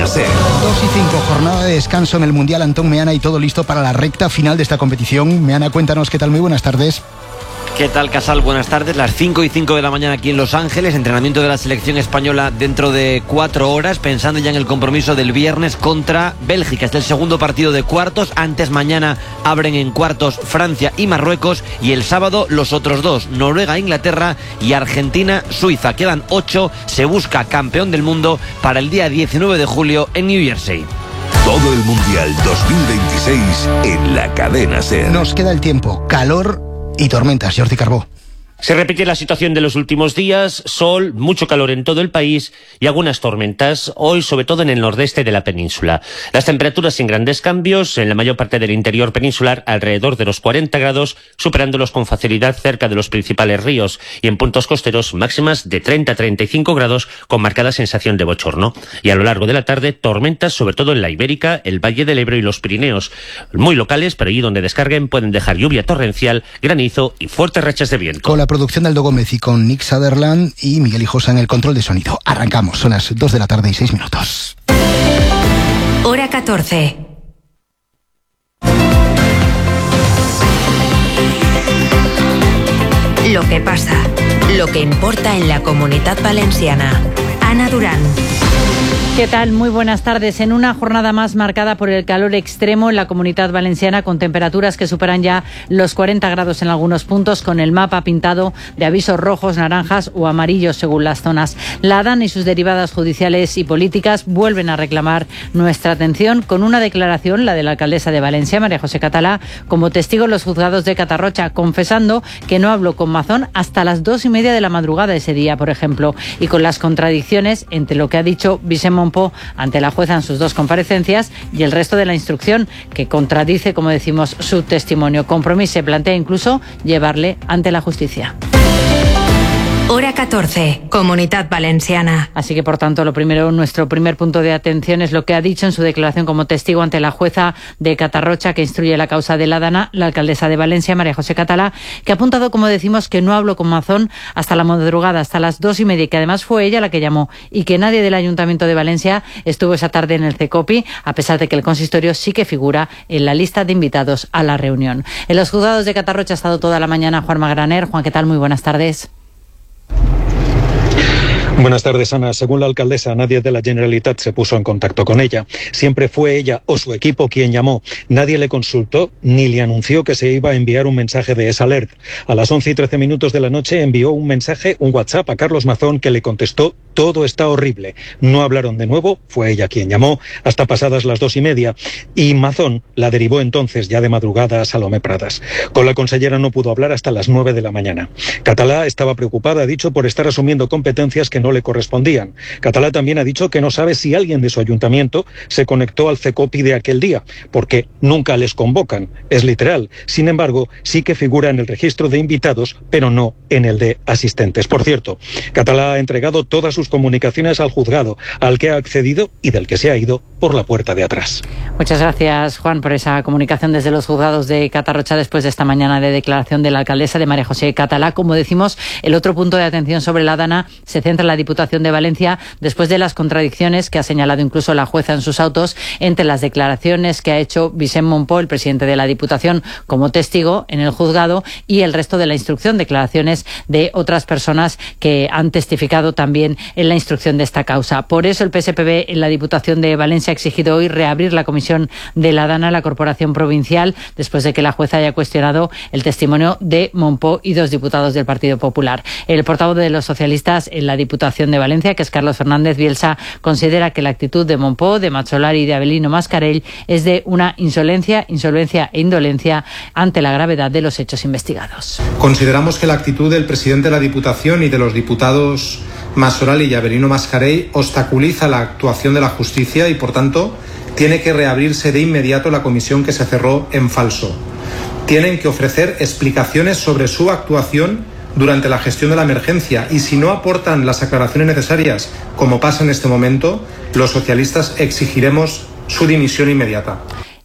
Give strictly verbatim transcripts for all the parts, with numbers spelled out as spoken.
Cadena SER. dos y cinco, jornada de descanso en el Mundial. Antón Meana y todo listo para la recta final de esta competición. Meana, cuéntanos qué tal, muy buenas tardes. ¿Qué tal, Casal? Buenas tardes. Las cinco y cinco de la mañana aquí en Los Ángeles. Entrenamiento de la selección española dentro de cuatro horas, pensando ya en el compromiso del viernes contra Bélgica. Este es el segundo partido de cuartos. Antes, mañana abren en cuartos Francia y Marruecos. Y el sábado los otros dos, Noruega, Inglaterra y Argentina, Suiza. Quedan ocho. Se busca campeón del mundo para el día diecinueve de julio en New Jersey. Todo el Mundial dos mil veintiséis en la Cadena SER. Nos queda el tiempo, calor y tormentas. Jordi Carbó. Se repite la situación de los últimos días, sol, mucho calor en todo el país y algunas tormentas, hoy sobre todo en el nordeste de la península. Las temperaturas sin grandes cambios, en la mayor parte del interior peninsular alrededor de los cuarenta grados, superándolos con facilidad cerca de los principales ríos, y en puntos costeros máximas de treinta a treinta y cinco grados con marcada sensación de bochorno. Y a lo largo de la tarde, tormentas sobre todo en la Ibérica, el Valle del Ebro y los Pirineos, muy locales, pero allí donde descarguen pueden dejar lluvia torrencial, granizo y fuertes rachas de viento. Con la producción de Aldo Gómez y con Nick Sutherland y Miguel Hijosa en el control de sonido. Arrancamos, son las dos de la tarde y seis minutos. Hora catorce. Lo que pasa, lo que importa en la Comunitat Valenciana. Ana Durán. ¿Qué tal? Muy buenas tardes. En una jornada más marcada por el calor extremo en la Comunidad Valenciana, con temperaturas que superan ya los cuarenta grados en algunos puntos, con el mapa pintado de avisos rojos, naranjas o amarillos según las zonas. La ADAN y sus derivadas judiciales y políticas vuelven a reclamar nuestra atención con una declaración, la de la alcaldesa de Valencia, María José Catalá, como testigo en los juzgados de Catarrocha, confesando que no habló con Mazón hasta las dos y media de la madrugada ese día, por ejemplo, y con las contradicciones entre lo que ha dicho Vicent ante la jueza en sus dos comparecencias y el resto de la instrucción, que contradice, como decimos, su testimonio. Compromís se plantea incluso llevarle ante la justicia. Hora catorce, Comunitat Valenciana. Así que, por tanto, lo primero, nuestro primer punto de atención es lo que ha dicho en su declaración como testigo ante la jueza de Catarrocha, que instruye la causa de la DANA, la alcaldesa de Valencia, María José Catalá, que ha apuntado, como decimos, que no habló con Mazón hasta la madrugada, hasta las dos y media, y que además fue ella la que llamó, y que nadie del Ayuntamiento de Valencia estuvo esa tarde en el CECOPI, a pesar de que el consistorio sí que figura en la lista de invitados a la reunión. En los juzgados de Catarrocha ha estado toda la mañana Juan Magraner. Juan, ¿qué tal? Muy buenas tardes. Buenas tardes, Ana. Según la alcaldesa, nadie de la Generalitat se puso en contacto con ella. Siempre fue ella o su equipo quien llamó. Nadie le consultó ni le anunció que se iba a enviar un mensaje de S-Alert. A las once y trece minutos de la noche envió un mensaje, un WhatsApp a Carlos Mazón, que le contestó: todo está horrible. No hablaron de nuevo, fue ella quien llamó, hasta pasadas las dos y media. Y Mazón la derivó entonces, ya de madrugada, a Salomé Pradas. Con la consellera no pudo hablar hasta las nueve de la mañana. Catalá estaba preocupada, ha dicho, por estar asumiendo competencias que no le correspondían. Catalá también ha dicho que no sabe si alguien de su ayuntamiento se conectó al CECOPI de aquel día, porque nunca les convocan. Es literal. Sin embargo, sí que figura en el registro de invitados, pero no en el de asistentes. Por cierto, Catalá ha entregado todas sus comunicaciones al juzgado, al que ha accedido y del que se ha ido por la puerta de atrás. Muchas gracias, Juan, por esa comunicación desde los juzgados de Catarrocha después de esta mañana de declaración de la alcaldesa, de María José Catalá. Como decimos, el otro punto de atención sobre la DANA se centra en la Diputación de Valencia, después de las contradicciones que ha señalado incluso la jueza en sus autos entre las declaraciones que ha hecho Vicent Monpó, el presidente de la Diputación, como testigo en el juzgado, y el resto de la instrucción, declaraciones de otras personas que han testificado también en la instrucción de esta causa. Por eso el P S P B en la Diputación de Valencia ha exigido hoy reabrir la comisión de la DANA, la corporación provincial, después de que la jueza haya cuestionado el testimonio de Monpó y dos diputados del Partido Popular. El portavoz de los socialistas en la Diputación de Valencia, que es Carlos Fernández Bielsa, considera que la actitud de Monpó, de Macholari y de Avelino Mascarell es de una insolencia, insolvencia e indolencia ante la gravedad de los hechos investigados. Consideramos que la actitud del presidente de la Diputación y de los diputados Macholari y Avelino Mascarell obstaculiza la actuación de la justicia y, por tanto, tiene que reabrirse de inmediato la comisión que se cerró en falso. Tienen que ofrecer explicaciones sobre su actuación durante la gestión de la emergencia, y si no aportan las aclaraciones necesarias, como pasa en este momento, los socialistas exigiremos su dimisión inmediata.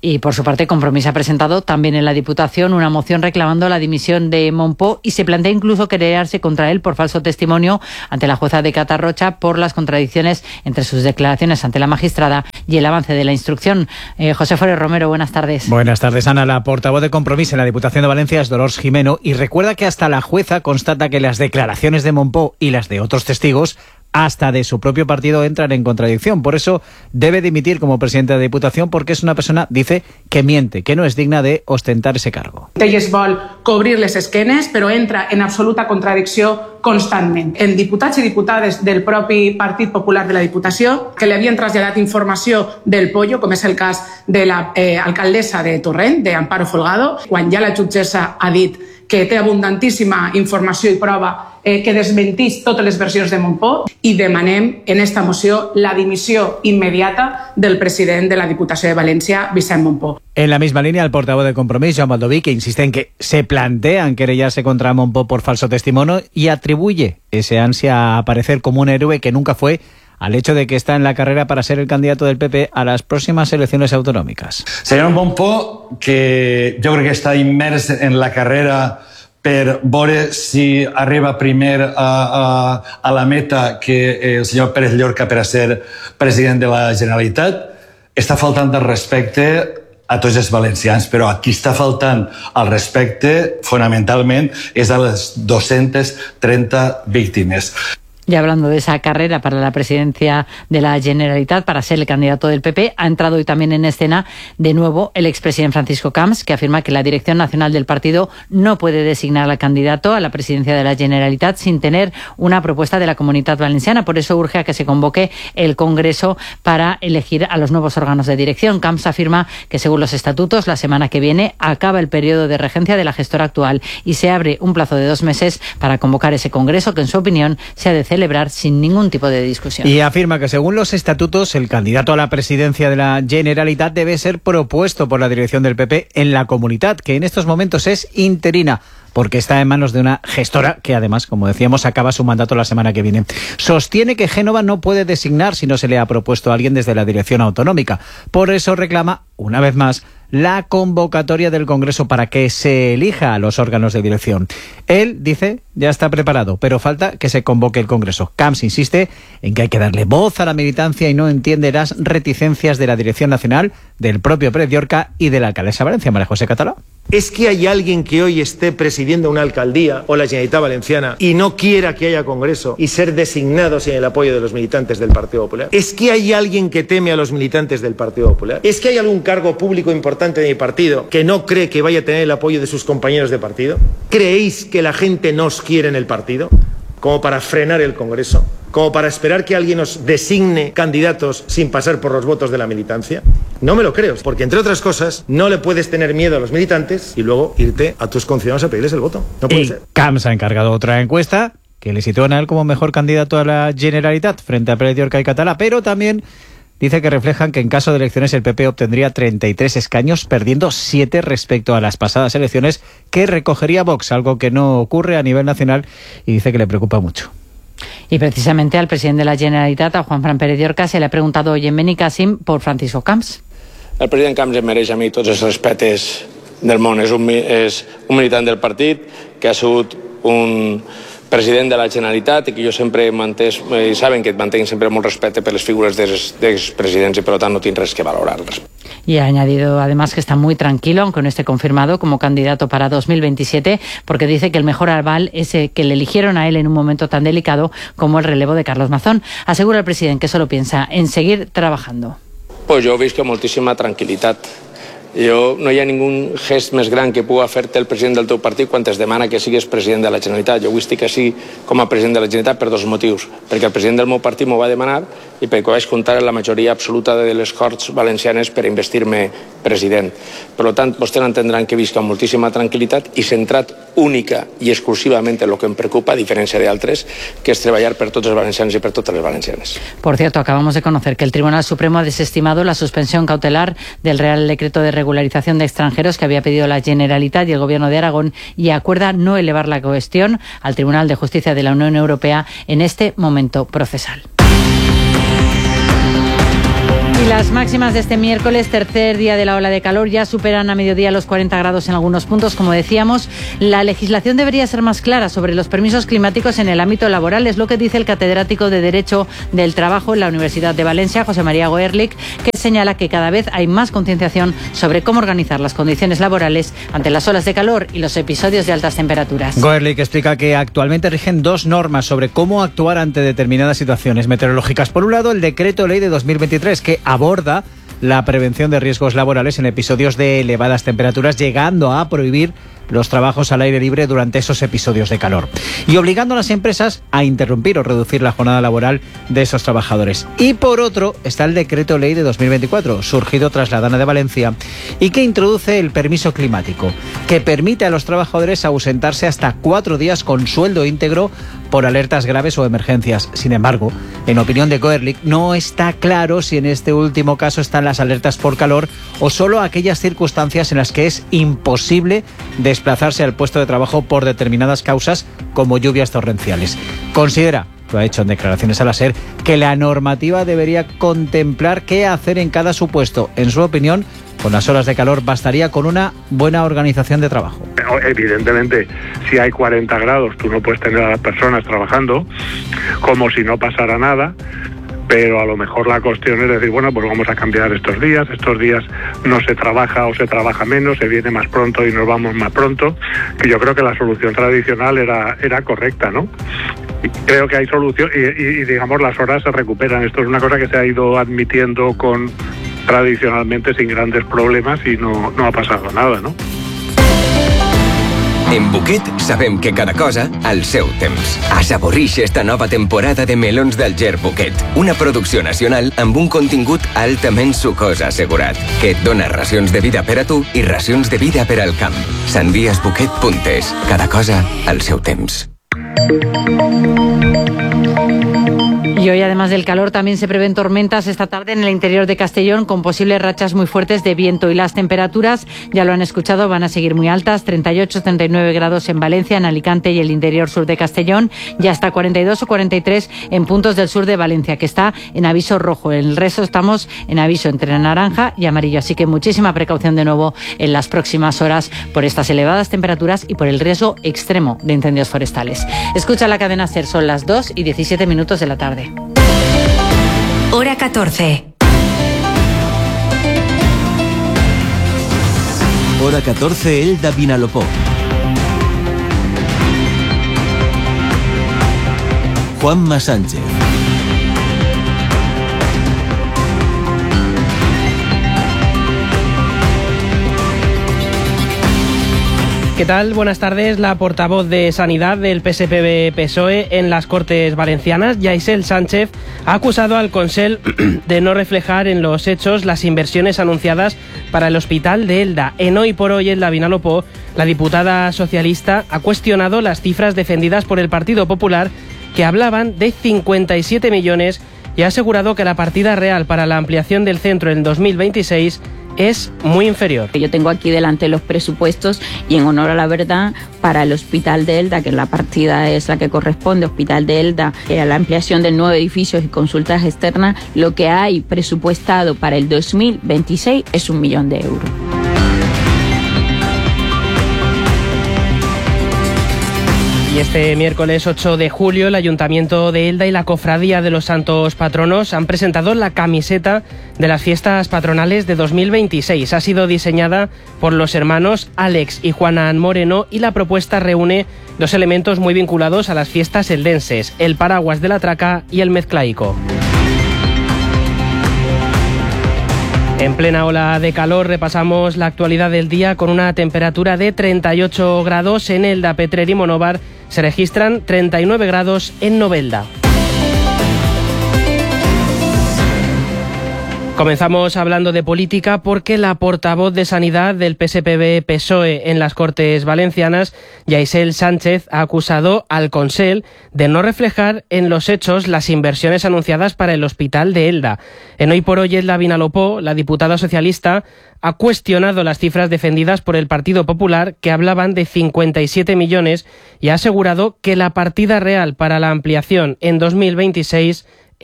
Y por su parte, Compromís ha presentado también en la Diputación una moción reclamando la dimisión de Mompó y se plantea incluso querellarse contra él por falso testimonio ante la jueza de Catarrocha por las contradicciones entre sus declaraciones ante la magistrada y el avance de la instrucción. Eh, José Forés Romero, buenas tardes. Buenas tardes, Ana. La portavoz de Compromís en la Diputación de Valencia es Dolors Jimeno y recuerda que hasta la jueza constata que las declaraciones de Mompó y las de otros testigos hasta de su propio partido entran en contradicción. Por eso debe dimitir como presidente de la Diputación porque es una persona, dice, que miente, que no es digna de ostentar ese cargo. Ell vol cobrir les esquenes, però entra en absoluta contradicció constantment. En diputats i diputades del propi Partit Popular de la Diputació que li havien traslladat informació del pollo, com és el cas de l'alcaldessa de Torrent, d'Amparo Folgado, quan ja la jutgessa ha dit que té abundantíssima informació i prova eh, que desmentís totes les versions de Mompó i demanem en esta moció la dimissió immediata del president de la Diputació de València, Vicent Mompó. En la misma línea, el portavoz de Compromís, Joan Baldoví, que insiste en que se plantean querellarse contra Mompó por falso testimonio y atribuye ese ansia a aparecer como un héroe que nunca fue al hecho de que está en la carrera para ser el candidato del P P a las próximas elecciones autonòmiques. Senyor Mompó, que jo crec que està immers en la carrera per veure si arriba primer a, a, a la meta que el senyor Pérez Llorca per a ser president de la Generalitat, està faltant el respecte a tots els valencians, però aquí està faltant el respecte, fonamentalment, és a les dos-centes trenta víctimes. Y hablando de esa carrera para la presidencia de la Generalitat, para ser el candidato del P P, ha entrado hoy también en escena de nuevo el expresidente Francisco Camps, que afirma que la dirección nacional del partido no puede designar al candidato a la presidencia de la Generalitat sin tener una propuesta de la Comunitat Valenciana. Por eso urge a que se convoque el Congreso para elegir a los nuevos órganos de dirección. Camps afirma que según los estatutos, la semana que viene acaba el periodo de regencia de la gestora actual y se abre un plazo de dos meses para convocar ese Congreso que, en su opinión, se ha de celebrar sin ningún tipo de discusión. Y afirma que según los estatutos el candidato a la presidencia de la Generalitat debe ser propuesto por la dirección del P P en la Comunitat, que en estos momentos es interina porque está en manos de una gestora que además, como decíamos, acaba su mandato la semana que viene. Sostiene que Génova no puede designar si no se le ha propuesto a alguien desde la dirección autonómica. Por eso reclama, una vez más, la convocatoria del Congreso para que se elija a los órganos de dirección. Él, dice, ya está preparado, pero falta que se convoque el Congreso. Camps insiste en que hay que darle voz a la militancia y no entiende las reticencias de la Dirección Nacional, del propio Pérez Llorca y de la alcaldesa de Valencia, María José Catalá. ¿Es que hay alguien que hoy esté presidiendo una alcaldía o la Generalitat Valenciana y no quiera que haya Congreso y ser designado sin el apoyo de los militantes del Partido Popular? ¿Es que hay alguien que teme a los militantes del Partido Popular? ¿Es que hay algún cargo público importante de mi partido que no cree que vaya a tener el apoyo de sus compañeros de partido? ¿Creéis que la gente nos quiere en el partido como para frenar el Congreso? ¿Como para esperar que alguien nos designe candidatos sin pasar por los votos de la militancia? No me lo creo, porque entre otras cosas no le puedes tener miedo a los militantes y luego irte a tus conciudadanos a pedirles el voto. No puede y ser. Camps ha encargado otra encuesta que le sitúa a él como mejor candidato a la Generalitat frente a Pérez Llorca y Catalá, pero también dice que reflejan que en caso de elecciones el P P obtendría treinta y tres escaños, perdiendo siete respecto a las pasadas elecciones que recogería Vox, algo que no ocurre a nivel nacional, y dice que le preocupa mucho. Y precisamente al presidente de la Generalitat, a Juanfran Pérez Llorca, se le ha preguntado hoy en Benicàssim por Francisco Camps. El president Camps em mereix a mi tots els respectes del món. És un, és un militant del partit que ha sigut un president de la Generalitat i que jo sempre he mantès, i saben que mantenc sempre molt respecte per les figures dels, dels presidents i per tant no tinc res que valorar. Y ha añadido además que está muy tranquilo, aunque no esté confirmado como candidato para dos mil veintisiete, porque dice que el mejor aval es que le eligieron a él en un momento tan delicado como el relevo de Carlos Mazón. Asegura el presidente que solo piensa en seguir trabajando. Pues jo visc amb moltíssima tranquil·litat. Jo, no hi ha ningú gest més gran que pugui fer-te el president del teu partit quan es demana que sigues president de la Generalitat. Jo vull estar així com a president de la Generalitat per dos motius. Perquè el president del meu partit m'ho va demanar i perquè vaig comptar en la majoria absoluta de les Corts Valencianes per investir-me president. Per tant, vostès entendran que visc amb moltíssima tranquil·litat i centrat única i exclusivament en el que em preocupa, a diferència d'altres, que és treballar per tots els valencians i per totes les valencianes. Por cierto, acabamos de conocer que el Tribunal Supremo ha desestimado la suspensión cautelar del Real Decreto de regularización de extranjeros que había pedido la Generalitat y el Gobierno de Aragón y acuerda no elevar la cuestión al Tribunal de Justicia de la Unión Europea en este momento procesal. Y las Las máximas de este miércoles, tercer día de la ola de calor, ya superan a mediodía los cuarenta grados en algunos puntos, como decíamos. La legislación debería ser más clara sobre los permisos climáticos en el ámbito laboral, es lo que dice el catedrático de Derecho del Trabajo en la Universidad de Valencia, José María Goerlich, que señala que cada vez hay más concienciación sobre cómo organizar las condiciones laborales ante las olas de calor y los episodios de altas temperaturas. Goerlich explica que actualmente rigen dos normas sobre cómo actuar ante determinadas situaciones meteorológicas. Por un lado, el Decreto Ley de dos mil veintitrés, que aborda la prevención de riesgos laborales en episodios de elevadas temperaturas, llegando a prohibir los trabajos al aire libre durante esos episodios de calor y obligando a las empresas a interrumpir o reducir la jornada laboral de esos trabajadores. Y por otro está el Decreto Ley de dos mil veinticuatro, surgido tras la Dana de Valencia, y que introduce el permiso climático, que permite a los trabajadores ausentarse hasta cuatro días con sueldo íntegro por alertas graves o emergencias. Sin embargo, en opinión de Goerlich, no está claro si en este último caso están las alertas por calor o solo aquellas circunstancias en las que es imposible desplazarse al puesto de trabajo por determinadas causas, como lluvias torrenciales. Considera, lo ha hecho en declaraciones a la SER, que la normativa debería contemplar qué hacer en cada supuesto. En su opinión, con las olas de calor bastaría con una buena organización de trabajo. Evidentemente, si hay cuarenta grados, tú no puedes tener a las personas trabajando como si no pasara nada, pero a lo mejor la cuestión es decir, bueno, pues vamos a cambiar estos días, estos días no se trabaja o se trabaja menos, se viene más pronto y nos vamos más pronto, que yo creo que la solución tradicional era, era correcta, ¿no? Creo que hay solución y, y, y digamos las horas se recuperan. Esto es una cosa que se ha ido admitiendo con tradicionalmente sin grandes problemas y no, no ha pasado nada, ¿no? En Buquet sabem que cada cosa al seu temps. Assaborix esta nova temporada de melons del Ger Buquet, una producció nacional amb un contingut altament sucós assegurat, que et dona racions de vida per a tu i racions de vida per al camp. sandiasbuquet punt es. Cada cosa al seu temps. Y hoy, además del calor, también se prevén tormentas esta tarde en el interior de Castellón, con posibles rachas muy fuertes de viento. Y las temperaturas, ya lo han escuchado, van a seguir muy altas. treinta y ocho, treinta y nueve grados en Valencia, en Alicante y el interior sur de Castellón. Y hasta cuarenta y dos o cuarenta y tres en puntos del sur de Valencia, que está en aviso rojo. En el resto estamos en aviso entre naranja y amarillo. Así que muchísima precaución de nuevo en las próximas horas por estas elevadas temperaturas y por el riesgo extremo de incendios forestales. Escucha la cadena SER, son las dos y diecisiete minutos de la tarde. Hora catorce. Hora catorce, Elda Vinalopó. Juanma Sánchez. ¿Qué tal? Buenas tardes. La portavoz de Sanidad del P S P B P S O E en las Cortes Valencianas, Yaisel Sánchez, ha acusado al Consell de no reflejar en los hechos las inversiones anunciadas para el Hospital de Elda. En Hoy por Hoy, Elda Vinalopó, la diputada socialista ha cuestionado las cifras defendidas por el Partido Popular, que hablaban de cincuenta y siete millones, y ha asegurado que la partida real para la ampliación del centro en dos mil veintiséis es muy inferior. Yo tengo aquí delante los presupuestos y, en honor a la verdad, para el Hospital de Elda, que la partida es la que corresponde, Hospital de Elda, a la ampliación de nueve edificios y consultas externas, lo que hay presupuestado para el dos mil veintiséis es un millón de euros. Y este miércoles ocho de julio, el Ayuntamiento de Elda y la Cofradía de los Santos Patronos han presentado la camiseta de las fiestas patronales de dos mil veintiséis. Ha sido diseñada por los hermanos Alex y Juana Moreno y la propuesta reúne dos elementos muy vinculados a las fiestas eldenses: el paraguas de la traca y el mezclaico. En plena ola de calor repasamos la actualidad del día con una temperatura de treinta y ocho grados en Elda, Petrer y Monóvar. Se registran treinta y nueve grados en Novelda. Comenzamos hablando de política porque la portavoz de Sanidad del P S P B P S O E en las Cortes Valencianas, Yaisel Sánchez, ha acusado al Consell de no reflejar en los hechos las inversiones anunciadas para el Hospital de Elda. En Hoy por Hoy, Elda Vinalopó, la diputada socialista, ha cuestionado las cifras defendidas por el Partido Popular, que hablaban de cincuenta y siete millones, y ha asegurado que la partida real para la ampliación en dos mil veintiséis es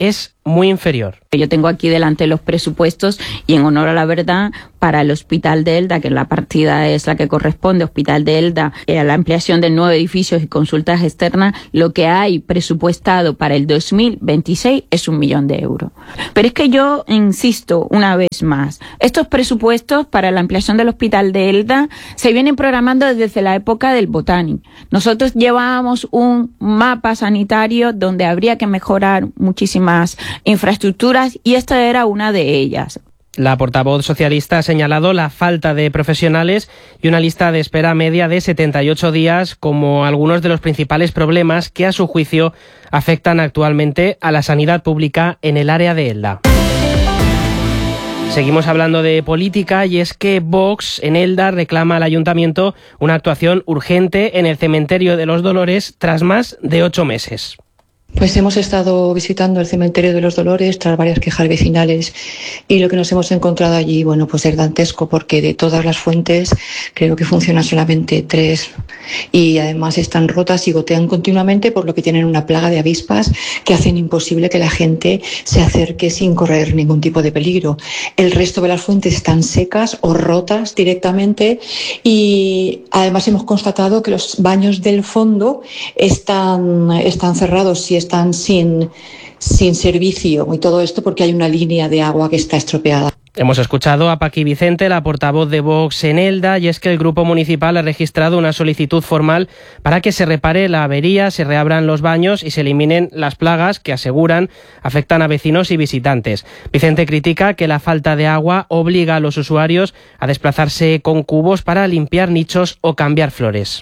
muy inferior. Yo tengo aquí delante los presupuestos y, en honor a la verdad, para el Hospital de Elda, que la partida es la que corresponde, Hospital de Elda, a la ampliación de nueve edificios y consultas externas, lo que hay presupuestado para el dos mil veintiséis es un millón de euros. Pero es que yo insisto una vez más, estos presupuestos para la ampliación del Hospital de Elda se vienen programando desde la época del Botani. Nosotros llevábamos un mapa sanitario donde habría que mejorar muchísimas infraestructuras y esta era una de ellas. La portavoz socialista ha señalado la falta de profesionales y una lista de espera media de setenta y ocho días como algunos de los principales problemas que, a su juicio, afectan actualmente a la sanidad pública en el área de Elda. Seguimos hablando de política y es que Vox en Elda reclama al ayuntamiento una actuación urgente en el cementerio de los Dolores tras más de ocho meses. Pues hemos estado visitando el cementerio de los Dolores tras varias quejas vecinales y lo que nos hemos encontrado allí, bueno, pues es dantesco porque de todas las fuentes creo que funcionan solamente tres y además están rotas y gotean continuamente, por lo que tienen una plaga de avispas que hacen imposible que la gente se acerque sin correr ningún tipo de peligro. El resto de las fuentes están secas o rotas directamente y además hemos constatado que los baños del fondo están, están cerrados y están sin, sin servicio y todo esto porque hay una línea de agua que está estropeada. Hemos escuchado a Paqui Vicente, la portavoz de Vox en Elda, y es que el grupo municipal ha registrado una solicitud formal para que se repare la avería, se reabran los baños y se eliminen las plagas que, aseguran, afectan a vecinos y visitantes. Vicente critica que la falta de agua obliga a los usuarios a desplazarse con cubos para limpiar nichos o cambiar flores.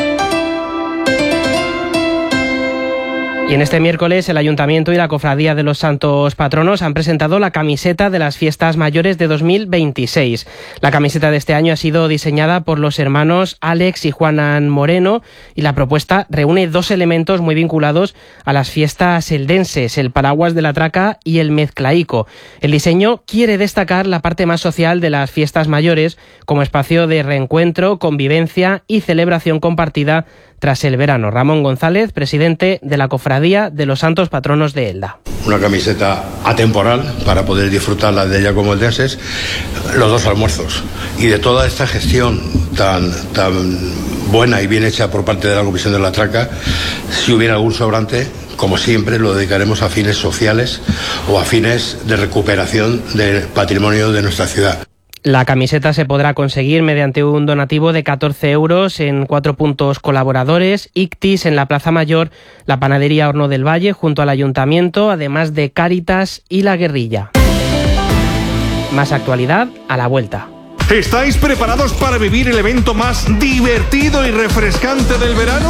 Y en este miércoles el Ayuntamiento y la Cofradía de los Santos Patronos han presentado la camiseta de las Fiestas Mayores de dos mil veintiséis. La camiseta de este año ha sido diseñada por los hermanos Alex y Juanan Moreno y la propuesta reúne dos elementos muy vinculados a las fiestas eldenses, el paraguas de la traca y el mezclaico. El diseño quiere destacar la parte más social de las Fiestas Mayores como espacio de reencuentro, convivencia y celebración compartida tras el verano. Ramón González, presidente de la Cofradía de los Santos Patronos de Elda. Una camiseta atemporal para poder disfrutarla de ella como eldenses, los dos almuerzos. Y de toda esta gestión tan, tan buena y bien hecha por parte de la Comisión de la Traca, si hubiera algún sobrante, como siempre, lo dedicaremos a fines sociales o a fines de recuperación del patrimonio de nuestra ciudad. La camiseta se podrá conseguir mediante un donativo de catorce euros en cuatro puntos colaboradores, Ictis en la Plaza Mayor, la Panadería Horno del Valle junto al Ayuntamiento, además de Cáritas y La Guerrilla. Más actualidad a la vuelta. ¿Estáis preparados para vivir el evento más divertido y refrescante del verano?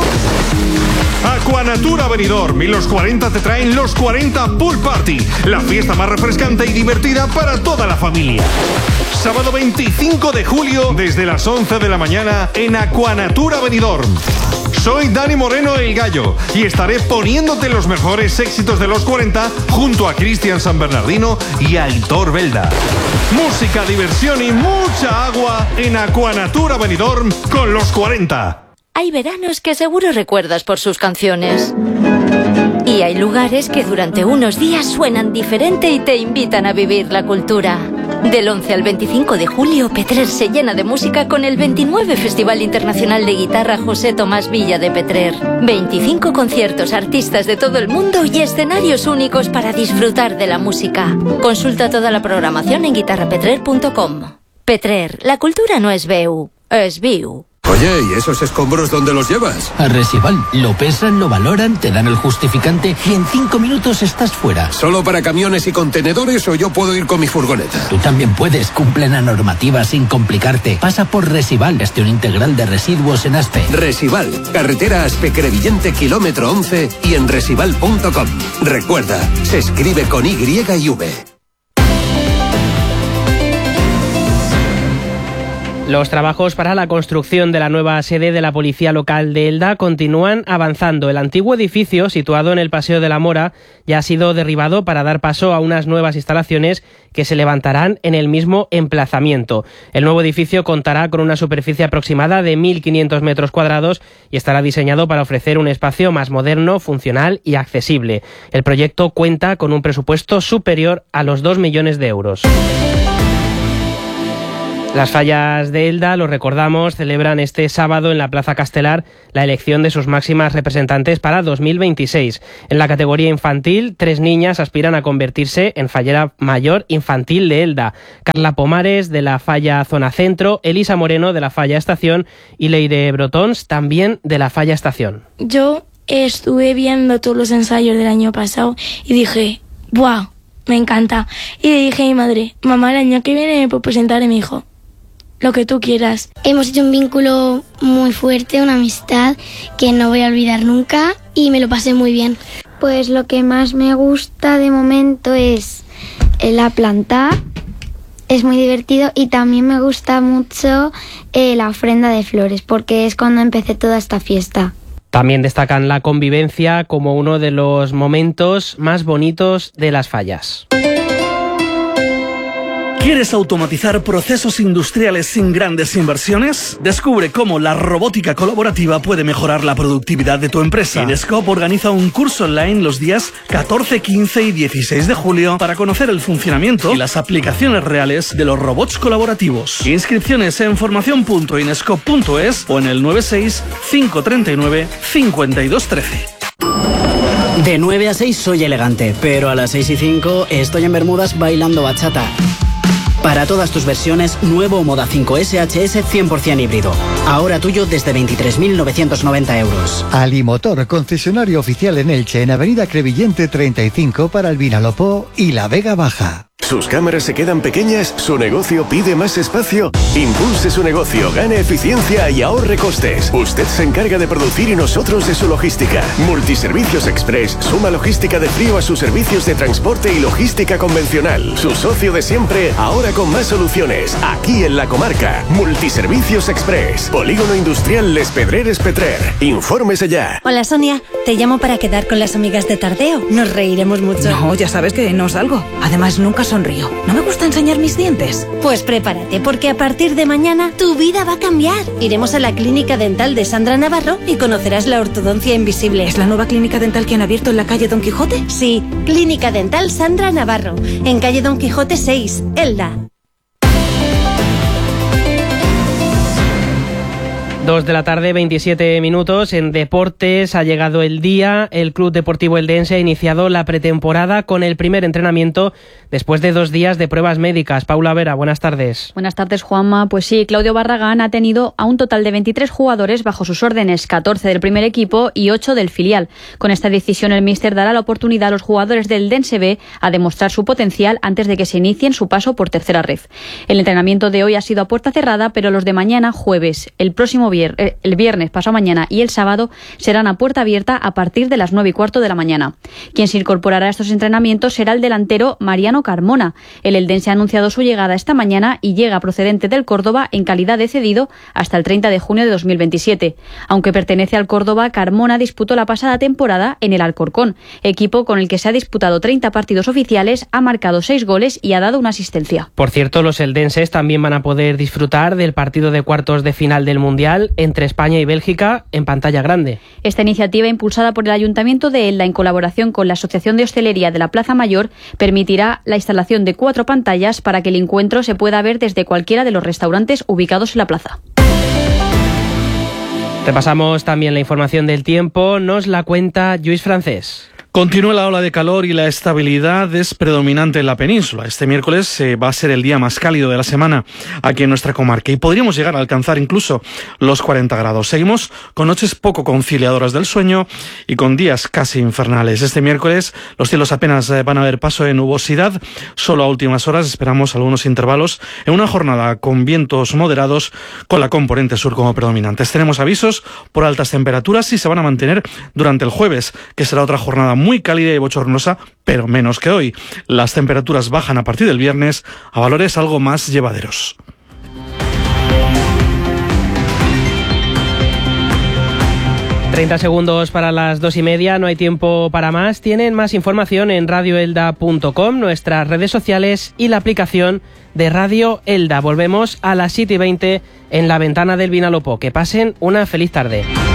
Aquanatura Benidorm y los cuarenta te traen los cuarenta Pool Party, la fiesta más refrescante y divertida para toda la familia. Sábado veinticinco de julio, desde las once de la mañana, en Aquanatura Benidorm. Soy Dani Moreno el Gallo y estaré poniéndote los mejores éxitos de los cuarenta junto a Cristian San Bernardino y Aitor Belda. Música, diversión y mucha agua en Aquanatura Benidorm con los cuarenta. Hay veranos que seguro recuerdas por sus canciones. Y hay lugares que durante unos días suenan diferente y te invitan a vivir la cultura. Del once al veinticinco de julio, Petrer se llena de música con el veintinueve Festival Internacional de Guitarra José Tomás Villa de Petrer. veinticinco conciertos, artistas de todo el mundo y escenarios únicos para disfrutar de la música. Consulta toda la programación en guitarra petrer punto com. Petrer, la cultura no es veu, es viu. Oye, ¿y esos escombros dónde los llevas? A Resival. Lo pesan, lo valoran, te dan el justificante y en cinco minutos estás fuera. ¿Solo para camiones y contenedores o yo puedo ir con mi furgoneta? Tú también puedes. Cumple la normativa sin complicarte. Pasa por Resival, gestión integral de residuos en Aspe. Resival, carretera Aspe-Crevillente, kilómetro once y en resival punto com. Recuerda, se escribe con Y y V. Los trabajos para la construcción de la nueva sede de la Policía Local de Elda continúan avanzando. El antiguo edificio, situado en el Paseo de la Mora, ya ha sido derribado para dar paso a unas nuevas instalaciones que se levantarán en el mismo emplazamiento. El nuevo edificio contará con una superficie aproximada de mil quinientos metros cuadrados y estará diseñado para ofrecer un espacio más moderno, funcional y accesible. El proyecto cuenta con un presupuesto superior a los dos millones de euros. Las Fallas de Elda, lo recordamos, celebran este sábado en la Plaza Castelar la elección de sus máximas representantes para dos mil veintiséis. En la categoría infantil, tres niñas aspiran a convertirse en fallera mayor infantil de Elda. Carla Pomares, de la Falla Zona Centro, Elisa Moreno, de la Falla Estación, y Leire Brotons, también de la Falla Estación. Yo estuve viendo todos los ensayos del año pasado y dije, ¡buah! Me encanta. Y le dije a mi madre, mamá, el año que viene me puedo presentar, y me dijo, lo que tú quieras. Hemos hecho un vínculo muy fuerte, una amistad que no voy a olvidar nunca y me lo pasé muy bien. Pues lo que más me gusta de momento es la planta, es muy divertido, y también me gusta mucho eh, la ofrenda de flores porque es cuando empecé toda esta fiesta. También destacan la convivencia como uno de los momentos más bonitos de las fallas. ¿Quieres automatizar procesos industriales sin grandes inversiones? Descubre cómo la robótica colaborativa puede mejorar la productividad de tu empresa. Inescope organiza un curso online los días catorce, quince y dieciséis de julio para conocer el funcionamiento y las aplicaciones reales de los robots colaborativos. Inscripciones en formación punto inescope punto es o en el nueve seis, cinco tres nueve, cinco dos uno tres. De nueve a seis soy elegante, pero a las seis y cinco estoy en Bermudas bailando bachata. Para todas tus versiones, nuevo Moda cinco S H S cien por ciento híbrido. Ahora tuyo desde veintitrés mil novecientos noventa euros. Alimotor, concesionario oficial en Elche, en Avenida Crevillente treinta y cinco para el Vinalopó y la Vega Baja. ¿Sus cámaras se quedan pequeñas? ¿Su negocio pide más espacio? Impulse su negocio, gane eficiencia y ahorre costes. Usted se encarga de producir y nosotros de su logística. Multiservicios Express suma logística de frío a sus servicios de transporte y logística convencional. Su socio de siempre, ahora con más soluciones. Aquí en la comarca. Multiservicios Express. Polígono Industrial Les Pedreres Petrer. Infórmese ya. Hola Sonia, te llamo para quedar con las amigas de Tardeo. Nos reiremos mucho. No, ya sabes que no salgo. Además, nunca sonrío. No me gusta enseñar mis dientes. Pues prepárate, porque a partir de mañana tu vida va a cambiar. Iremos a la clínica dental de Sandra Navarro y conocerás la ortodoncia invisible. ¿Es la nueva clínica dental que han abierto en la calle Don Quijote? Sí, Clínica Dental Sandra Navarro, en calle Don Quijote seis, Elda. Dos de la tarde, veintisiete minutos. En deportes ha llegado el día. El Club Deportivo Eldense ha iniciado la pretemporada con el primer entrenamiento después de dos días de pruebas médicas. Paula Vera, buenas tardes. Buenas tardes, Juanma. Pues sí, Claudio Barragán ha tenido a un total de veintitrés jugadores bajo sus órdenes, catorce del primer equipo y ocho del filial. Con esta decisión, el míster dará la oportunidad a los jugadores del Eldense B a demostrar su potencial antes de que se inicien su paso por tercera ref. El entrenamiento de hoy ha sido a puerta cerrada, pero los de mañana, jueves, el próximo el viernes, pasado mañana y el sábado serán a puerta abierta a partir de las nueve y cuarto de la mañana. Quien se incorporará a estos entrenamientos será el delantero Mariano Carmona. El eldense ha anunciado su llegada esta mañana y llega procedente del Córdoba en calidad de cedido hasta el treinta de junio de dos mil veintisiete. Aunque pertenece al Córdoba, Carmona disputó la pasada temporada en el Alcorcón, equipo con el que se ha disputado treinta partidos oficiales, ha marcado seis goles y ha dado una asistencia. Por cierto, los eldenses también van a poder disfrutar del partido de cuartos de final del Mundial entre España y Bélgica en pantalla grande. Esta iniciativa, impulsada por el Ayuntamiento de Elda en colaboración con la Asociación de Hostelería de la Plaza Mayor, permitirá la instalación de cuatro pantallas para que el encuentro se pueda ver desde cualquiera de los restaurantes ubicados en la plaza. Repasamos también la información del tiempo, nos la cuenta Lluís Francés. Continúa la ola de calor y la estabilidad es predominante en la península. Este miércoles eh, va a ser el día más cálido de la semana aquí en nuestra comarca y podríamos llegar a alcanzar incluso los cuarenta grados. Seguimos con noches poco conciliadoras del sueño y con días casi infernales. Este miércoles los cielos apenas eh, van a ver paso de nubosidad. Solo a últimas horas esperamos algunos intervalos en una jornada con vientos moderados con la componente sur como predominantes. Tenemos avisos por altas temperaturas y se van a mantener durante el jueves, que será otra jornada muy cálida y bochornosa, pero menos que hoy. Las temperaturas bajan a partir del viernes a valores algo más llevaderos. treinta segundos para las dos y media, no hay tiempo para más. Tienen más información en radio elda punto com, nuestras redes sociales y la aplicación de Radio Elda. Volvemos a las siete y veinte en la ventana del Vinalopó. Que pasen una feliz tarde.